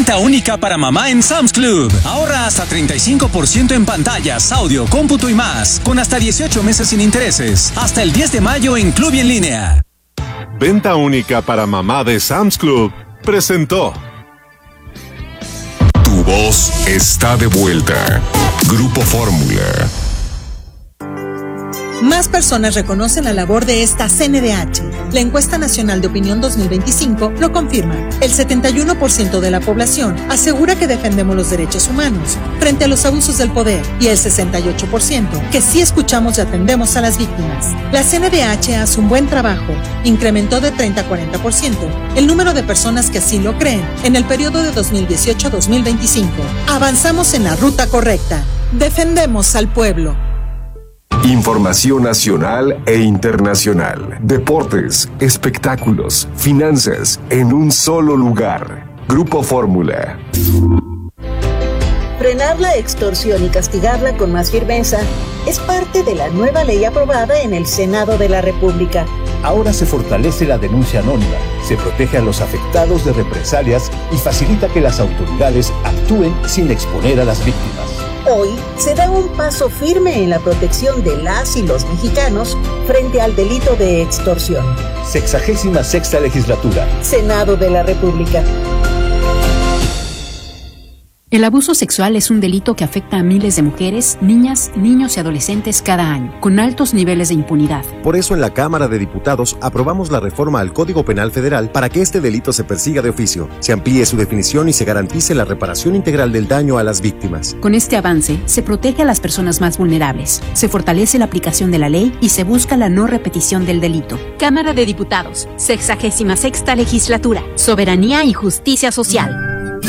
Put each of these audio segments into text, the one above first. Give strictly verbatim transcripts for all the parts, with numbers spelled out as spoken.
Venta única para mamá en Sam's Club. Ahorra hasta treinta y cinco por ciento en pantallas, audio, cómputo y más. Con hasta dieciocho meses sin intereses. Hasta el diez de mayo en Club y en línea. Venta única para mamá de Sam's Club presentó. Tu voz está de vuelta. Grupo Fórmula. Más personas reconocen la labor de esta C N D H. La encuesta nacional de opinión dos mil veinticinco lo confirma. El setenta y uno por ciento de la población asegura que defendemos los derechos humanos frente a los abusos del poder y el sesenta y ocho por ciento que sí escuchamos y atendemos a las víctimas. La C N D H hace un buen trabajo. Incrementó de treinta a cuarenta por ciento el número de personas que así lo creen en el periodo de dos mil dieciocho a dos mil veinticinco. Avanzamos en la ruta correcta. Defendemos al pueblo. Información nacional e internacional. Deportes, espectáculos, finanzas, en un solo lugar. Grupo Fórmula. Frenar la extorsión y castigarla con más firmeza es parte de la nueva ley aprobada en el Senado de la República. Ahora se fortalece la denuncia anónima, se protege a los afectados de represalias y facilita que las autoridades actúen sin exponer a las víctimas. Hoy se da un paso firme en la protección de las y los mexicanos frente al delito de extorsión. Sexagésima sexta legislatura. Senado de la República. El abuso sexual es un delito que afecta a miles de mujeres, niñas, niños y adolescentes cada año, con altos niveles de impunidad. Por eso en la Cámara de Diputados aprobamos la reforma al Código Penal Federal para que este delito se persiga de oficio, se amplíe su definición y se garantice la reparación integral del daño a las víctimas. Con este avance, se protege a las personas más vulnerables, se fortalece la aplicación de la ley y se busca la no repetición del delito. Cámara de Diputados, sexagésima sexta legislatura, soberanía y justicia social.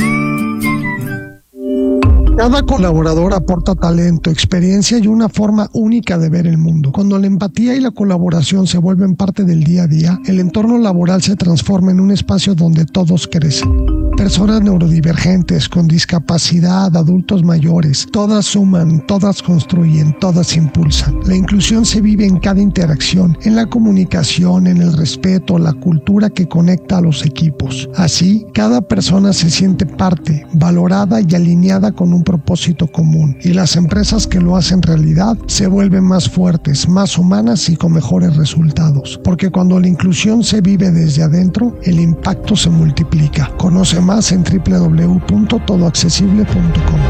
Cada colaborador aporta talento, experiencia y una forma única de ver el mundo. Cuando la empatía y la colaboración se vuelven parte del día a día, el entorno laboral se transforma en un espacio donde todos crecen. Personas neurodivergentes, con discapacidad, adultos mayores, todas suman, todas construyen, todas impulsan. La inclusión se vive en cada interacción, en la comunicación, en el respeto, la cultura que conecta a los equipos. Así, cada persona se siente parte, valorada y alineada con un propósito común. Y las empresas que lo hacen realidad se vuelven más fuertes, más humanas y con mejores resultados. Porque cuando la inclusión se vive desde adentro, el impacto se multiplica. Conoce más en doble u doble u doble u punto todo accesible punto com.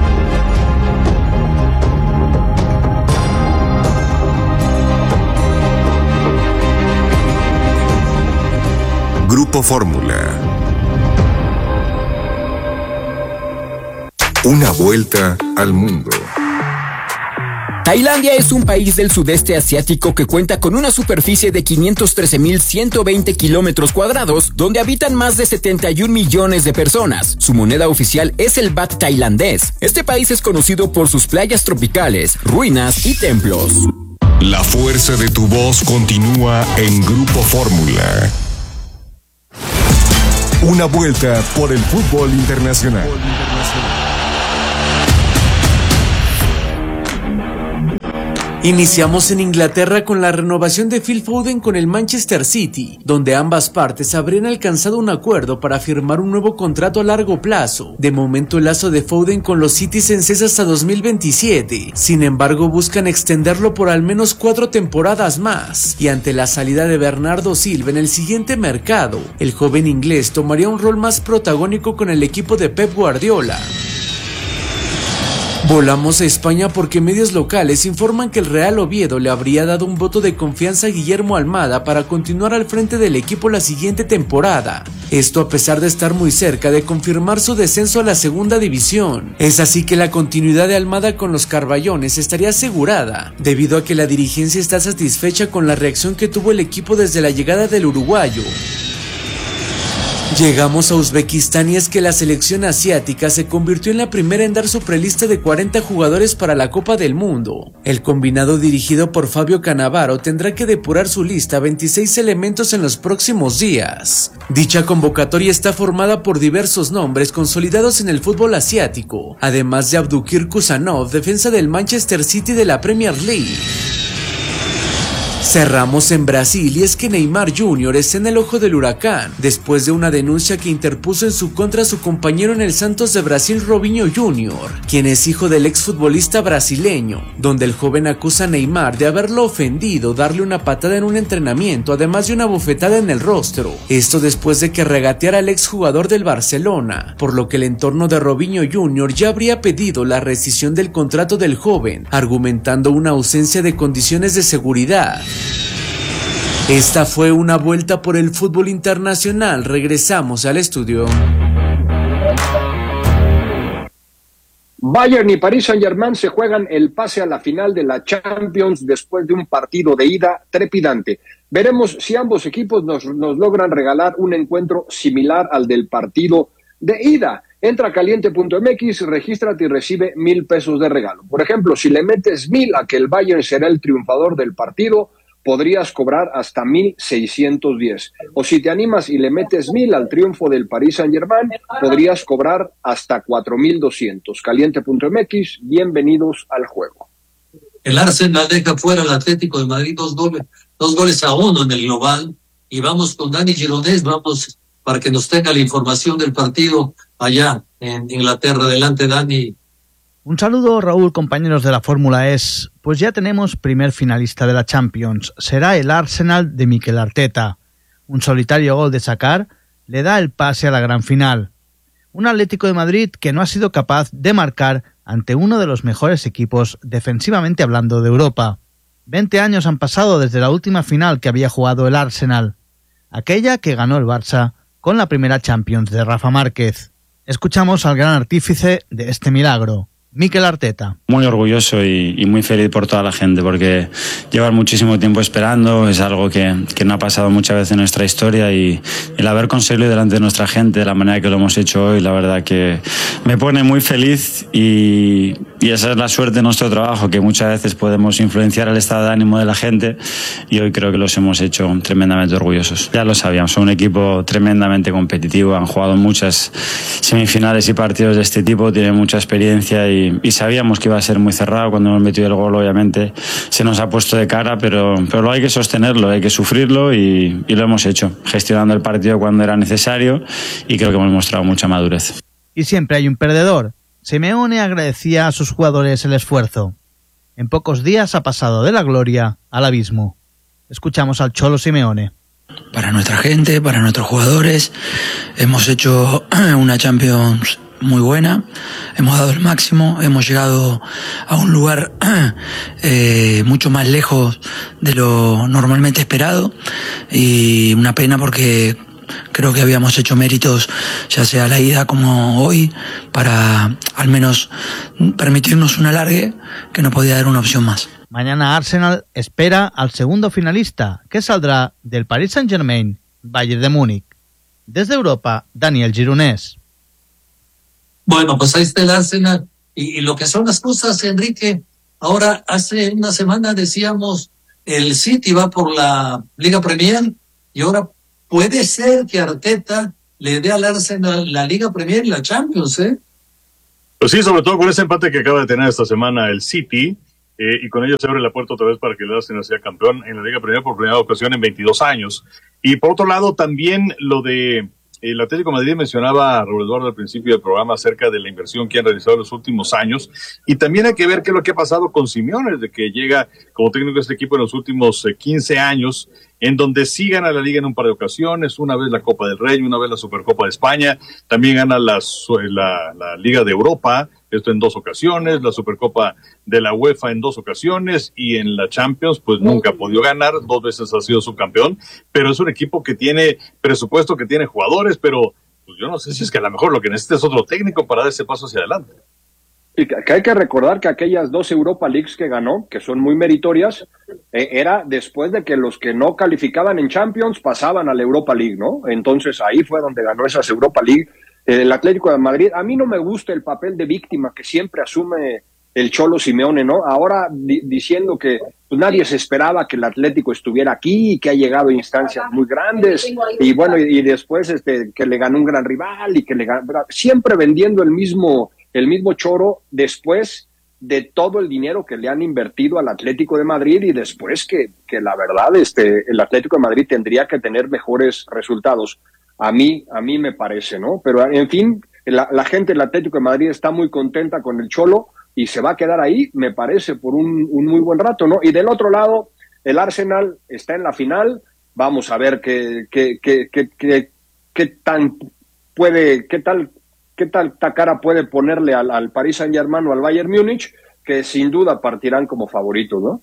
Grupo Fórmula. Una vuelta al mundo. Tailandia es un país del sudeste asiático que cuenta con una superficie de quinientos trece mil ciento veinte kilómetros cuadrados, donde habitan más de setenta y un millones de personas. Su moneda oficial es el baht tailandés. Este país es conocido por sus playas tropicales, ruinas y templos. La fuerza de tu voz continúa en Grupo Fórmula. Una vuelta por el fútbol internacional. Iniciamos en Inglaterra con la renovación de Phil Foden con el Manchester City, donde ambas partes habrían alcanzado un acuerdo para firmar un nuevo contrato a largo plazo. De momento el lazo de Foden con los Citizens es hasta dos mil veintisiete, sin embargo buscan extenderlo por al menos cuatro temporadas más, y ante la salida de Bernardo Silva en el siguiente mercado, el joven inglés tomaría un rol más protagónico con el equipo de Pep Guardiola. Volamos a España porque medios locales informan que el Real Oviedo le habría dado un voto de confianza a Guillermo Almada para continuar al frente del equipo la siguiente temporada. Esto a pesar de estar muy cerca de confirmar su descenso a la segunda división. Es así que la continuidad de Almada con los Carballones estaría asegurada, debido a que la dirigencia está satisfecha con la reacción que tuvo el equipo desde la llegada del uruguayo. Llegamos a Uzbekistán y es que la selección asiática se convirtió en la primera en dar su prelista de cuarenta jugadores para la Copa del Mundo. El combinado dirigido por Fabio Cannavaro tendrá que depurar su lista a veintiséis elementos en los próximos días. Dicha convocatoria está formada por diversos nombres consolidados en el fútbol asiático, además de Abdukir Kusanov, defensa del Manchester City de la Premier League. Cerramos en Brasil y es que Neymar junior está en el ojo del huracán después de una denuncia que interpuso en su contra su compañero en el Santos de Brasil, Robinho junior, quien es hijo del exfutbolista brasileño, donde el joven acusa a Neymar de haberlo ofendido, darle una patada en un entrenamiento, además de una bofetada en el rostro. Esto después de que regateara al exjugador del Barcelona, por lo que el entorno de Robinho junior ya habría pedido la rescisión del contrato del joven, argumentando una ausencia de condiciones de seguridad. Esta fue una vuelta por el fútbol internacional. Regresamos al estudio. Bayern y Paris Saint-Germain se juegan el pase a la final de la Champions después de un partido de ida trepidante. Veremos si ambos equipos nos, nos logran regalar un encuentro similar al del partido de ida. Entra a caliente punto m x, regístrate y recibe mil pesos de regalo. Por ejemplo, si le metes mil a que el Bayern será el triunfador del partido, podrías cobrar hasta mil seiscientos diez. O si te animas y le metes mil al triunfo del Paris Saint-Germain, podrías cobrar hasta cuatro mil doscientos. caliente punto m x, bienvenidos al juego. El Arsenal deja fuera al Atlético de Madrid dos goles, dos goles a uno en el global. Y vamos con Dani Gironés, vamos para que nos tenga la información del partido allá en Inglaterra. Adelante, Dani. Un saludo, Raúl, compañeros de la Fórmula E S. Pues ya tenemos primer finalista de la Champions. Será el Arsenal de Mikel Arteta. Un solitario gol de sacar le da el pase a la gran final. Un Atlético de Madrid que no ha sido capaz de marcar ante uno de los mejores equipos defensivamente hablando de Europa. Veinte años han pasado desde la última final que había jugado el Arsenal, aquella que ganó el Barça con la primera Champions de Rafa Márquez. Escuchamos al gran artífice de este milagro, Mikel Arteta. Muy orgulloso y, y muy feliz por toda la gente, porque llevan muchísimo tiempo esperando, es algo que, que no ha pasado muchas veces en nuestra historia, y el haber conseguido delante de nuestra gente de la manera que lo hemos hecho hoy, la verdad que me pone muy feliz, y, y esa es la suerte de nuestro trabajo, que muchas veces podemos influenciar el estado de ánimo de la gente, y hoy creo que los hemos hecho tremendamente orgullosos. Ya lo sabíamos, son un equipo tremendamente competitivo, han jugado muchas semifinales y partidos de este tipo, tienen mucha experiencia, y Y, y sabíamos que iba a ser muy cerrado. Cuando hemos metido el gol, obviamente se nos ha puesto de cara, pero, pero hay que sostenerlo, hay que sufrirlo, y, y lo hemos hecho, gestionando el partido cuando era necesario, y creo que hemos mostrado mucha madurez. Y siempre hay un perdedor. Simeone agradecía a sus jugadores el esfuerzo. En pocos días ha pasado de la gloria al abismo. Escuchamos al Cholo Simeone. Para nuestra gente, para nuestros jugadores, hemos hecho una Champions muy buena, hemos dado el máximo, hemos llegado a un lugar eh, mucho más lejos de lo normalmente esperado, y una pena porque creo que habíamos hecho méritos, ya sea la ida como hoy, para al menos permitirnos un alargue que nos podía dar una opción más. Mañana Arsenal espera al segundo finalista, que saldrá del Paris Saint-Germain, Bayern de Múnich. Desde Europa, Daniel Gironés. Bueno, pues ahí está el Arsenal. Y, y lo que son las cosas, Enrique, ahora hace una semana decíamos el City va por la Liga Premier, y ahora puede ser que Arteta le dé al Arsenal la Liga Premier y la Champions, ¿eh? Pues sí, sobre todo con ese empate que acaba de tener esta semana el City, eh, y con ello se abre la puerta otra vez para que el Arsenal sea campeón en la Liga Premier por primera ocasión en veintidós años. Y por otro lado, también lo de el Atlético de Madrid, mencionaba a Raúl Eduardo al principio del programa acerca de la inversión que han realizado en los últimos años, y también hay que ver qué es lo que ha pasado con Simeone desde que llega como técnico de este equipo en los últimos eh, quince años, en donde sí gana la Liga en un par de ocasiones, una vez la Copa del Rey, una vez la Supercopa de España, también gana la, la, la Liga de Europa, esto en dos ocasiones, la Supercopa de la UEFA en dos ocasiones, y en la Champions pues nunca ha podido ganar, dos veces ha sido subcampeón, pero es un equipo que tiene presupuesto, que tiene jugadores, pero pues yo no sé si es que a lo mejor lo que necesita es otro técnico para dar ese paso hacia adelante. Y que hay que recordar que aquellas dos Europa Leagues que ganó, que son muy meritorias, eh, era después de que los que no calificaban en Champions pasaban a la Europa League, ¿no? Entonces ahí fue donde ganó esas Europa League. El Atlético de Madrid, a mí no me gusta el papel de víctima que siempre asume el Cholo Simeone, ¿no? Ahora di- diciendo que pues, nadie se esperaba que el Atlético estuviera aquí y que ha llegado a instancias muy grandes, y bueno, y, y después este que le ganó un gran rival y que le ganó, siempre vendiendo el mismo el mismo choro después de todo el dinero que le han invertido al Atlético de Madrid y después que, que la verdad este, el Atlético de Madrid tendría que tener mejores resultados. A mí, a mí me parece, ¿no? Pero en fin, la, la gente del Atlético de Madrid está muy contenta con el Cholo y se va a quedar ahí, me parece, por un, un muy buen rato, ¿no? Y del otro lado, el Arsenal está en la final, vamos a ver qué, qué, qué, qué, qué, qué tan puede, qué tal qué tal cara puede ponerle al, al Paris Saint-Germain o al Bayern Múnich, que sin duda partirán como favoritos, ¿no?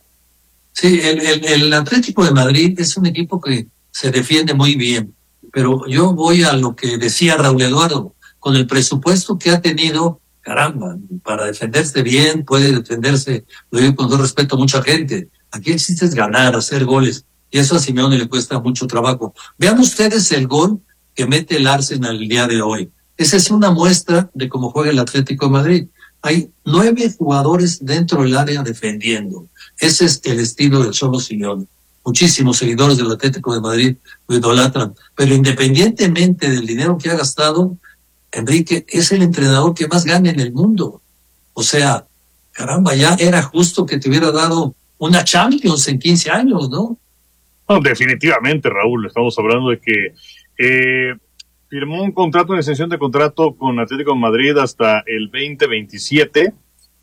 Sí, el, el, el Atlético de Madrid es un equipo que se defiende muy bien, pero yo voy a lo que decía Raúl Eduardo, con el presupuesto que ha tenido, caramba, para defenderse bien, puede defenderse, lo digo con todo respeto a mucha gente, aquí existe es ganar, hacer goles, y eso a Simeone le cuesta mucho trabajo. Vean ustedes el gol que mete el Arsenal el día de hoy. Esa es una muestra de cómo juega el Atlético de Madrid. Hay nueve jugadores dentro del área defendiendo. Ese es el estilo del Cholo Simeone. Muchísimos seguidores del Atlético de Madrid lo idolatran. Pero independientemente del dinero que ha gastado, Enrique es el entrenador que más gana en el mundo. O sea, caramba, ya era justo que te hubiera dado una Champions en quince años, ¿no? No, definitivamente, Raúl. Estamos hablando de que eh, firmó un contrato, una extensión de contrato con Atlético de Madrid hasta el veinte veintisiete.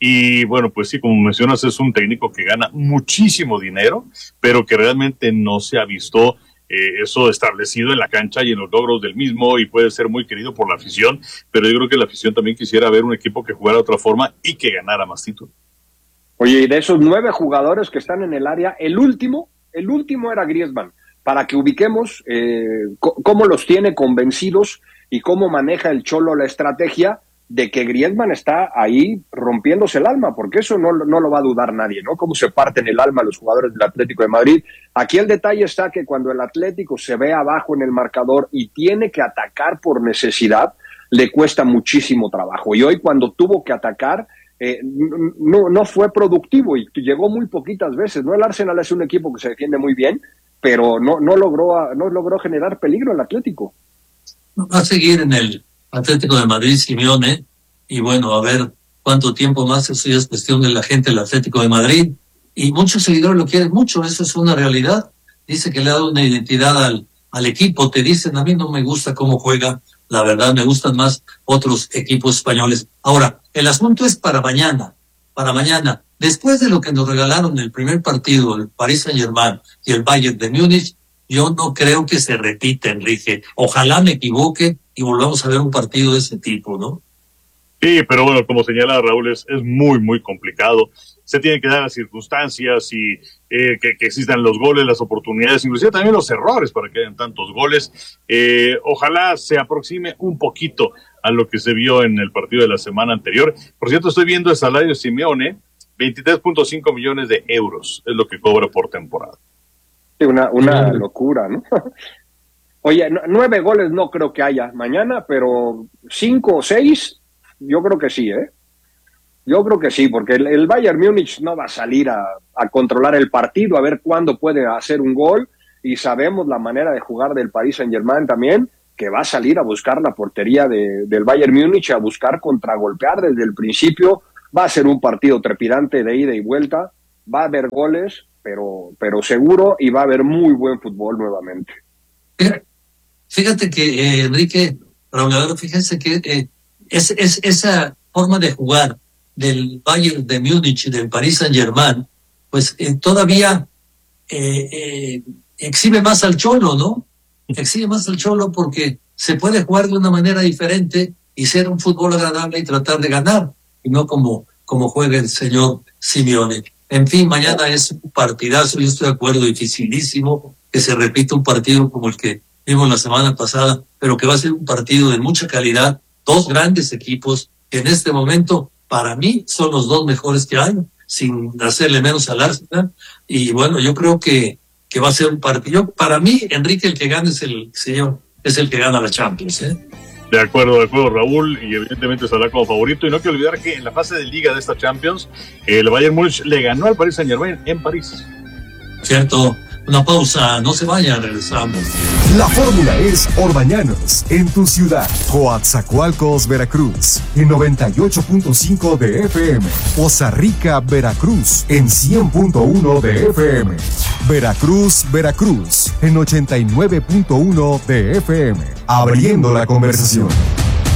Y bueno, pues sí, como mencionas, es un técnico que gana muchísimo dinero, pero que realmente no se ha visto eh, eso establecido en la cancha y en los logros del mismo, y puede ser muy querido por la afición, pero yo creo que la afición también quisiera ver un equipo que jugara de otra forma y que ganara más títulos. Oye, y de esos nueve jugadores que están en el área, el último, el último era Griezmann, para que ubiquemos eh, cómo los tiene convencidos y cómo maneja el Cholo la estrategia de que Griezmann está ahí rompiéndose el alma, porque eso no, no lo va a dudar nadie, ¿no? Cómo se parten el alma los jugadores del Atlético de Madrid. Aquí el detalle está que cuando el Atlético se ve abajo en el marcador y tiene que atacar por necesidad, le cuesta muchísimo trabajo. Y hoy cuando tuvo que atacar, eh, no, no fue productivo y llegó muy poquitas veces, ¿no? El Arsenal es un equipo que se defiende muy bien, pero no, no, logró, no logró generar peligro el Atlético. Va a seguir en el Atlético de Madrid Simeone, y bueno, a ver cuánto tiempo más. Eso ya es cuestión de la gente del Atlético de Madrid, y muchos seguidores lo quieren mucho, eso es una realidad. Dice que le ha dado una identidad al, al equipo. Te dicen, a mí no me gusta cómo juega, la verdad me gustan más otros equipos españoles. Ahora, el asunto es para mañana, para mañana. Después de lo que nos regalaron en el primer partido, el Paris Saint-Germain y el Bayern de Múnich, yo no creo que se repita, Enrique. Ojalá me equivoque y volvamos a ver un partido de ese tipo, ¿no? Sí, pero bueno, como señala Raúl, es, es muy, muy complicado. Se tienen que dar las circunstancias y eh, que, que existan los goles, las oportunidades, inclusive también los errores para que hayan tantos goles. Eh, ojalá se aproxime un poquito a lo que se vio en el partido de la semana anterior. Por cierto, estoy viendo el salario de Simeone, veintitrés punto cinco millones de euros es lo que cobra por temporada. Sí, una, una locura, ¿no? Oye, nueve goles no creo que haya mañana, pero cinco o seis, yo creo que sí, ¿eh? Yo creo que sí, porque el, el Bayern Múnich no va a salir a, a controlar el partido, a ver cuándo puede hacer un gol, y sabemos la manera de jugar del Paris Saint-Germain también, que va a salir a buscar la portería de, del Bayern Múnich, a buscar contragolpear desde el principio. Va a ser un partido trepidante de ida y vuelta, va a haber goles, pero, pero seguro, y va a haber muy buen fútbol nuevamente. Fíjate que, eh, Enrique, Raúl, fíjense que eh, es, es esa forma de jugar del Bayern de Múnich y del Paris Saint-Germain, pues eh, todavía eh, eh, exhibe más al Cholo, ¿no? Exhibe más al Cholo porque se puede jugar de una manera diferente y ser un fútbol agradable y tratar de ganar, y no como, como juega el señor Simeone. En fin, mañana es un partidazo, yo estoy de acuerdo, dificilísimo que se repita un partido como el que vimos la semana pasada, pero que va a ser un partido de mucha calidad, dos grandes equipos que en este momento, para mí, son los dos mejores que hay, sin hacerle menos al Arsenal, y bueno, yo creo que, que va a ser un partido. Para mí, Enrique, el que gana es el señor, es el que gana la Champions, ¿eh? De acuerdo, de acuerdo, Raúl, y evidentemente estará como favorito. Y no hay que olvidar que en la fase de liga de esta Champions, el Bayern Múnich le ganó al Paris Saint-Germain en París. Cierto, una pausa, no se vayan, regresamos. La fórmula es Orbañanos, en tu ciudad. Coatzacoalcos, Veracruz, en noventa y ocho punto cinco de F M. Poza Rica, Veracruz, en cien punto uno de F M. Veracruz, Veracruz, en ochenta y nueve punto uno de F M. Abriendo la conversación.